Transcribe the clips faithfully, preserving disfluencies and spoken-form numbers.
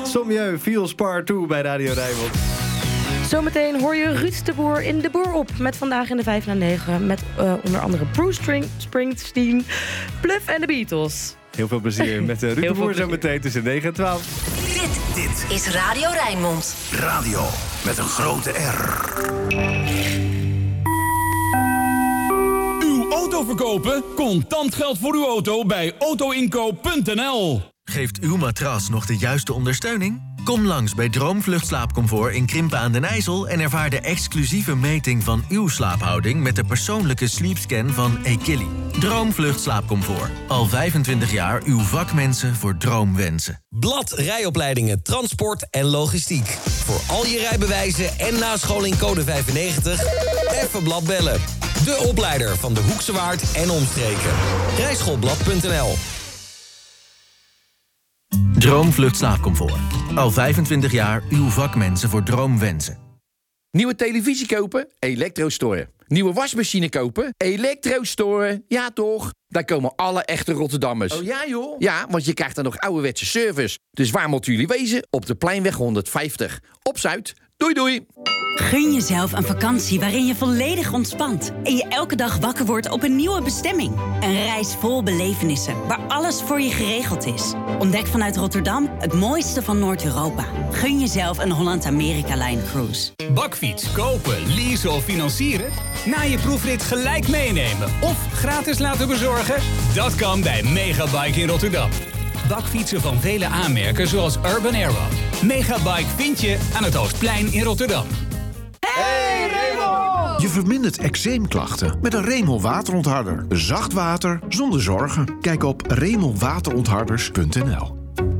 Sommieu, Feels Part twee bij Radio Rijnmond. Zometeen hoor je Ruud de Boer in De Boer op. Met vandaag in de vijf na negen. Met uh, onder andere Bruce String, Springsteen, Bluff en de Beatles. Heel veel plezier met uh, Ruud de Boer zometeen tussen negen en twaalf. Dit, dit is Radio Rijnmond. Radio met een grote R. Uw auto verkopen? Contant geld voor uw auto bij autoinkoop punt n l. Geeft uw matras nog de juiste ondersteuning? Kom langs bij Droomvlucht Slaapcomfort in Krimpen aan den IJssel... en ervaar de exclusieve meting van uw slaaphouding... met de persoonlijke sleepscan van Equilly. Droomvlucht Slaapcomfort. Al vijfentwintig jaar uw vakmensen voor droomwensen. Blad Rijopleidingen, Transport en Logistiek. Voor al je rijbewijzen en nascholing code vijfennegentig... even Blad bellen. De opleider van de Hoekse Waard en omstreken. rijschoolblad punt n l. Droomvlucht Slaapcomfort. Al vijfentwintig jaar uw vakmensen voor droomwensen. Nieuwe televisie kopen? Elektrostore. Nieuwe wasmachine kopen? Elektrostore. Ja toch? Daar komen alle echte Rotterdammers. Oh ja joh? Ja, want je krijgt dan nog ouderwetse service. Dus waar moeten jullie wezen? Op de Pleinweg honderdvijftig. Op Zuid. Doei doei. Gun jezelf een vakantie waarin je volledig ontspant en je elke dag wakker wordt op een nieuwe bestemming. Een reis vol belevenissen, waar alles voor je geregeld is. Ontdek vanuit Rotterdam het mooiste van Noord-Europa. Gun jezelf een Holland-Amerika-Line cruise. Bakfiets, kopen, leasen of financieren? Na je proefrit gelijk meenemen of gratis laten bezorgen? Dat kan bij Megabike in Rotterdam. Bakfietsen van vele aanmerken zoals Urban Arrow. Megabike vind je aan het Oostplein in Rotterdam. Hey Remol! Je vermindert eczeemklachten met een Remol waterontharder. Zacht water zonder zorgen. Kijk op remol waterontharders punt n l.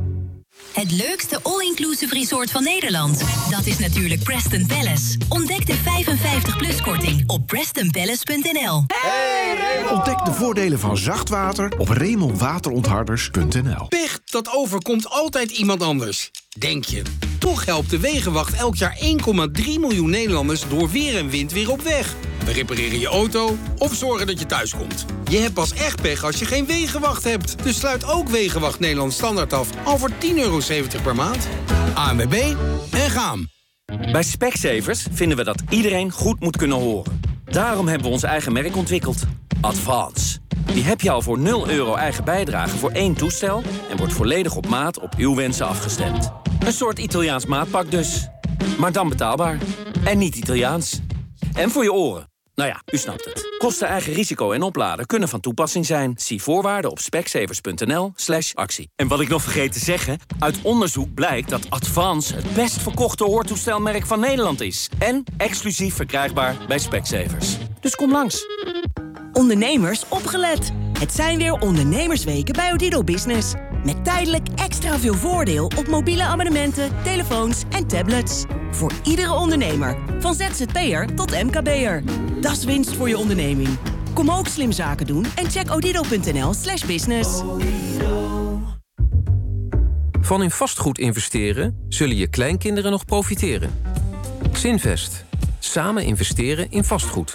Het leukste all-inclusive resort van Nederland. Dat is natuurlijk Preston Palace. Ontdek de vijfenvijftig plus korting op preston palace punt n l. Hey Remol! Ontdek de voordelen van zacht water op remol waterontharders punt n l. Pech, dat overkomt altijd iemand anders. Denk je. Toch helpt de Wegenwacht elk jaar één komma drie miljoen Nederlanders door weer en wind weer op weg. We repareren je auto of zorgen dat je thuis komt. Je hebt pas echt pech als je geen Wegenwacht hebt. Dus sluit ook Wegenwacht Nederland Standaard af al voor tien euro zeventig per maand. A N W B en gaan. Bij Specsavers vinden we dat iedereen goed moet kunnen horen. Daarom hebben we ons eigen merk ontwikkeld. Advance. Die heb je al voor nul euro eigen bijdrage voor één toestel... en wordt volledig op maat op uw wensen afgestemd. Een soort Italiaans maatpak dus. Maar dan betaalbaar. En niet Italiaans. En voor je oren. Nou ja, u snapt het. Kosten, eigen risico en opladen kunnen van toepassing zijn. Zie voorwaarden op specsavers punt n l slash actie. En wat ik nog vergeet te zeggen... uit onderzoek blijkt dat Advance het best verkochte hoortoestelmerk van Nederland is. En exclusief verkrijgbaar bij Specsavers. Dus kom langs. Ondernemers, opgelet. Het zijn weer ondernemersweken bij Odido Business. Met tijdelijk extra veel voordeel op mobiele abonnementen, telefoons en tablets. Voor iedere ondernemer, van Z Z P'er tot M K B'er. Dat is winst voor je onderneming. Kom ook slim zaken doen en check odido punt n l slash business. Van in vastgoed investeren zullen je kleinkinderen nog profiteren. Zinvest. Samen investeren in vastgoed.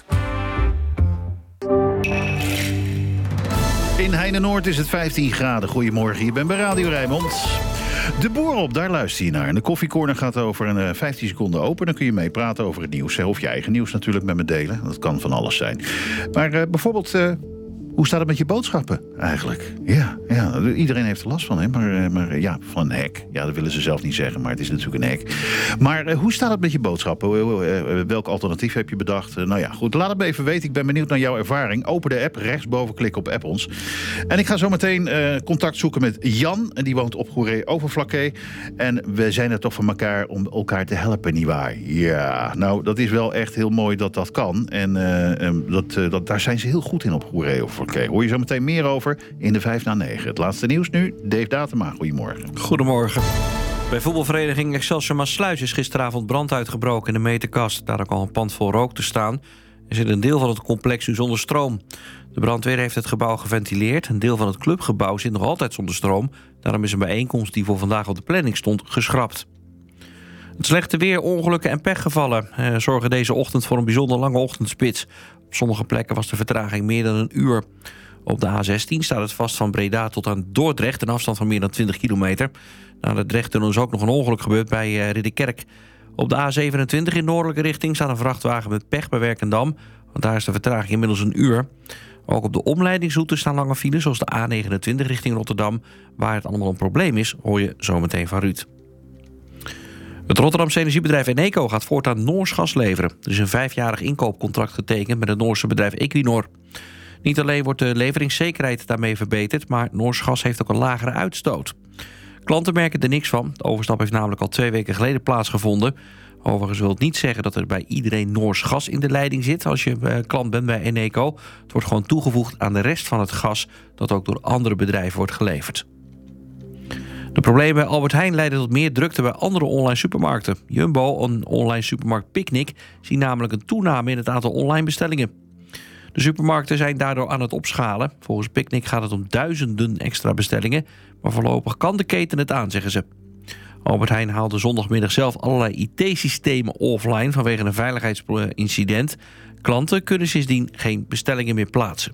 In Heinenoord is het vijftien graden. Goedemorgen, je bent bij Radio Rijnmond. De Boer op, daar luister je naar. En de koffiecorner gaat over een uh, vijftien seconden open. Dan kun je meepraten over het nieuws. Of je eigen nieuws natuurlijk met me delen. Dat kan van alles zijn. Maar uh, bijvoorbeeld... Uh, Hoe staat het met je boodschappen eigenlijk? Ja, ja, iedereen heeft er last van, hè? Maar, maar ja, van een hek. Ja, dat willen ze zelf niet zeggen, maar het is natuurlijk een hek. Maar uh, hoe staat het met je boodschappen? Uh, uh, welk alternatief heb je bedacht? Uh, nou ja, goed, laat het me even weten. Ik ben benieuwd naar jouw ervaring. Open de app, rechtsboven klik op app ons. En ik ga zo meteen uh, contact zoeken met Jan. En die woont op Goeree Overflakkee. En we zijn er toch van elkaar om elkaar te helpen, nietwaar? Ja, nou, dat is wel echt heel mooi dat dat kan. En uh, um, dat, uh, dat, daar zijn ze heel goed in op Goeree Overflakkee. Oké, hoor je zo meteen meer over in de vijf na negen. Het laatste nieuws nu, Dave Datema. Goedemorgen. Goedemorgen. Bij voetbalvereniging Excelsior Maassluis is gisteravond brand uitgebroken in de meterkast. Daar ook al een pand vol rook te staan. Er zit een deel van het complex nu zonder stroom. De brandweer heeft het gebouw geventileerd. Een deel van het clubgebouw zit nog altijd zonder stroom. Daarom is een bijeenkomst die voor vandaag op de planning stond geschrapt. Het slechte weer, ongelukken en pechgevallen eh, zorgen deze ochtend voor een bijzonder lange ochtendspits. Op sommige plekken was de vertraging meer dan een uur. Op de A zestien staat het vast van Breda tot aan Dordrecht... een afstand van meer dan twintig kilometer. Na de Drechttunnel is ook nog een ongeluk gebeurd bij uh, Ridderkerk. Op de A zevenentwintig in noordelijke richting staat een vrachtwagen met pech bij Werkendam. Want daar is de vertraging inmiddels een uur. Ook op de omleidingsroute staan lange files, zoals de A negenentwintig richting Rotterdam. Waar het allemaal een probleem is, hoor je zometeen van Ruud. Het Rotterdamse energiebedrijf Eneco gaat voortaan Noors gas leveren. Er is een vijfjarig inkoopcontract getekend met het Noorse bedrijf Equinor. Niet alleen wordt de leveringszekerheid daarmee verbeterd, maar Noors gas heeft ook een lagere uitstoot. Klanten merken er niks van. De overstap heeft namelijk al twee weken geleden plaatsgevonden. Overigens wil het niet zeggen dat er bij iedereen Noors gas in de leiding zit als je klant bent bij Eneco. Het wordt gewoon toegevoegd aan de rest van het gas dat ook door andere bedrijven wordt geleverd. De problemen bij Albert Heijn leiden tot meer drukte bij andere online supermarkten. Jumbo, een online supermarkt Picnic, ziet namelijk een toename in het aantal online bestellingen. De supermarkten zijn daardoor aan het opschalen. Volgens Picnic gaat het om duizenden extra bestellingen, maar voorlopig kan de keten het aan, zeggen ze. Albert Heijn haalde zondagmiddag zelf allerlei I T-systemen offline vanwege een veiligheidsincident. Klanten kunnen sindsdien geen bestellingen meer plaatsen.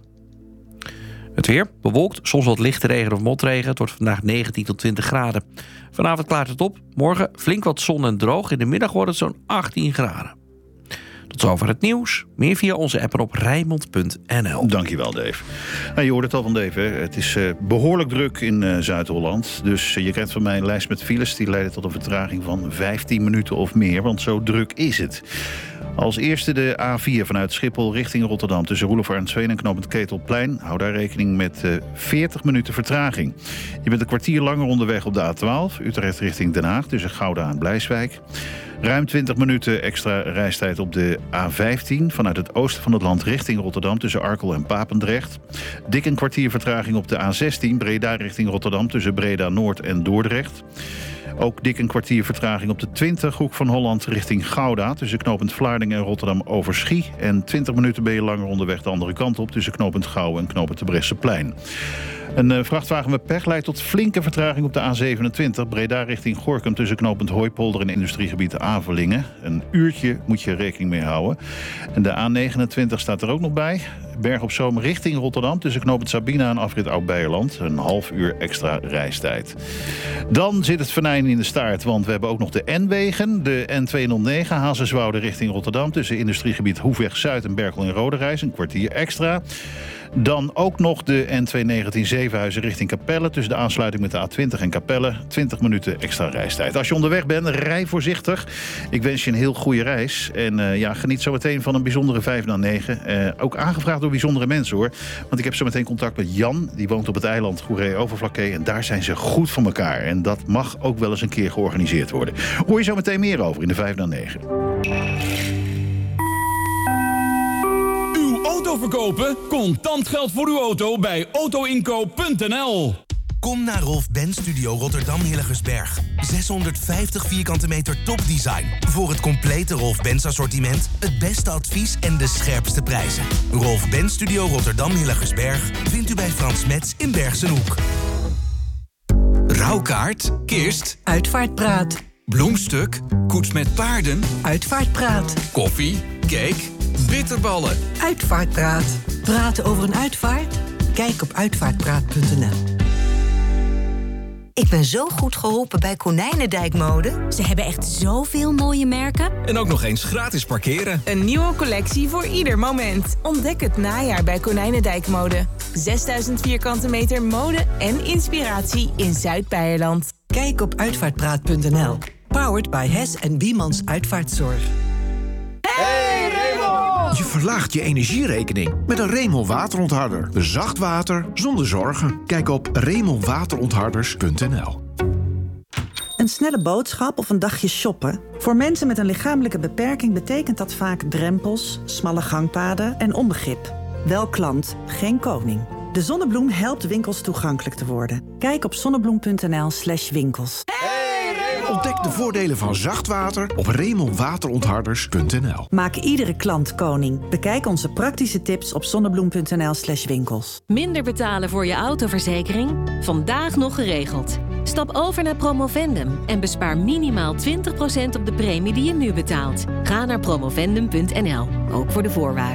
Het weer bewolkt, soms wat lichte regen of motregen. Het wordt vandaag negentien tot twintig graden. Vanavond klaart het op. Morgen flink wat zon en droog. In de middag wordt het zo'n achttien graden. Tot zover het nieuws. Meer via onze app en op Rijnmond punt n l. Dankjewel, Dave. Nou, je hoort het al van Dave. Hè? Het is uh, behoorlijk druk in uh, Zuid-Holland. Dus uh, je krijgt van mij een lijst met files die leiden tot een vertraging van vijftien minuten of meer. Want zo druk is het. Als eerste de A vier vanuit Schiphol richting Rotterdam tussen Roelofaarensveen en knooppunt Ketelplein. Hou daar rekening met uh, veertig minuten vertraging. Je bent een kwartier langer onderweg op de A twaalf. Utrecht richting Den Haag tussen Gouda en Blijswijk. Ruim twintig minuten extra reistijd op de A vijftien... vanuit het oosten van het land richting Rotterdam tussen Arkel en Papendrecht. Dik een kwartier vertraging op de A zestien Breda richting Rotterdam tussen Breda Noord en Dordrecht. Ook dik een kwartier vertraging op de twintig Hoek van Holland richting Gouda tussen knooppunt Vlaardingen en Rotterdam Overschie. En twintig minuten ben je langer onderweg de andere kant op tussen knooppunt Gouwen en knooppunt de Bresseplein. Een uh, vrachtwagen met pech leidt tot flinke vertraging op de A zevenentwintig Breda richting Gorinchem tussen knooppunt Hooipolder en industriegebied Avelingen. Een uurtje moet je rekening mee houden. En de A negenentwintig staat er ook nog bij. Berg op Zoom richting Rotterdam tussen knooppunt Sabina en afrit Oud-Beijerland. Een half uur extra reistijd. Dan zit het venijn in de staart, want we hebben ook nog de N-wegen. De N tweehonderdnegen Hazenswoude richting Rotterdam tussen industriegebied Hoefweg Zuid en Berkel en Roderijs. Een kwartier extra. Dan ook nog de N tweehonderdnegentien Zevenhuizen richting Capelle tussen de aansluiting met de A twintig en Capelle. twintig minuten extra reistijd. Als je onderweg bent, rij voorzichtig. Ik wens je een heel goede reis. En uh, ja, geniet zo meteen van een bijzondere vijf na negen. Uh, ook aangevraagd door bijzondere mensen, hoor. Want ik heb zo meteen contact met Jan. Die woont op het eiland Goeree-Overflakkee. En daar zijn ze goed voor elkaar. En dat mag ook wel eens een keer georganiseerd worden. Hoor je zo meteen meer over in de vijf na negen. Auto verkopen? Contant geld voor uw auto bij auto inkoop punt n l. Kom naar Rolf Benz Studio Rotterdam Hillegersberg. zeshonderdvijftig vierkante meter topdesign. Voor het complete Rolf Benz assortiment, het beste advies en de scherpste prijzen. Rolf Benz Studio Rotterdam Hillegersberg vindt u bij Frans Metz in Bergsenhoek. Rouwkaart, kist, Uitvaartpraat, bloemstuk, koets met paarden, Uitvaartpraat, koffie, cake, bitterballen. Uitvaartpraat. Praten over een uitvaart? Kijk op uitvaartpraat punt n l. Ik ben zo goed geholpen bij Konijnendijkmode. Ze hebben echt zoveel mooie merken. En ook nog eens gratis parkeren. Een nieuwe collectie voor ieder moment. Ontdek het najaar bij Konijnendijkmode. zesduizend vierkante meter mode en inspiratie in Zuid-Beierland. Kijk op uitvaartpraat punt n l. Powered by Hess en Biemans Uitvaartzorg. Hey Raymond! Je verlaagt je energierekening met een Raymond waterontharder. Zacht water zonder zorgen. Kijk op raymond waterontharders punt n l. Een snelle boodschap of een dagje shoppen? Voor mensen met een lichamelijke beperking betekent dat vaak drempels, smalle gangpaden en onbegrip. Wel klant, geen koning. De Zonnebloem helpt winkels toegankelijk te worden. Kijk op zonnebloem punt n l slash winkels. Ontdek de voordelen van zacht water op raymond waterontharders punt n l. Maak iedere klant koning. Bekijk onze praktische tips op zonnebloem punt n l slash winkels. Minder betalen voor je autoverzekering? Vandaag nog geregeld. Stap over naar Promovendum en bespaar minimaal twintig procent op de premie die je nu betaalt. Ga naar promovendum punt n l, ook voor de voorwaarden.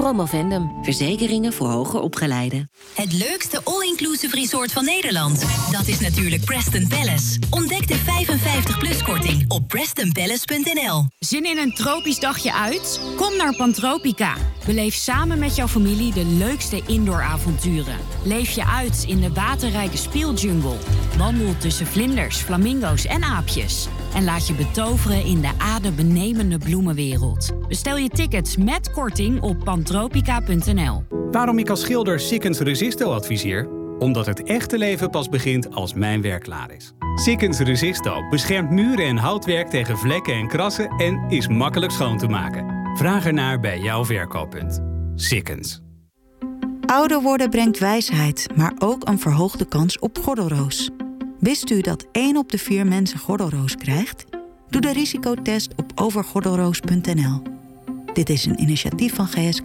Promovendum. Verzekeringen voor hoger opgeleiden. Het leukste all-inclusive resort van Nederland. Dat is natuurlijk Preston Palace. Ontdek de vijfenvijftig plus korting op preston palace punt n l. Zin in een tropisch dagje uit? Kom naar Pantropica. Beleef samen met jouw familie de leukste indooravonturen. Leef je uit in de waterrijke speeljungle. Wandel tussen vlinders, flamingo's en aapjes. En laat je betoveren in de adembenemende bloemenwereld. Bestel je tickets met korting op pantropica punt n l. Waarom ik als schilder Sikkens Resisto adviseer? Omdat het echte leven pas begint als mijn werk klaar is. Sikkens Resisto beschermt muren en houtwerk tegen vlekken en krassen en is makkelijk schoon te maken. Vraag ernaar bij jouw verkooppunt. Sikkens. Ouder worden brengt wijsheid, maar ook een verhoogde kans op gordelroos. Wist u dat één op de vier mensen gordelroos krijgt? Doe de risicotest op over gordelroos punt n l. Dit is een initiatief van G S K.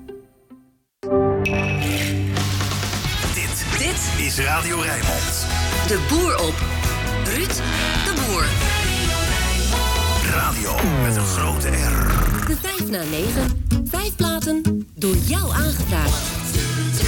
Dit, dit is Radio Rijnmond. De boer op. Ruud de Boer. Radio met een grote R. De vijf na negen. Vijf platen door jou aangevraagd.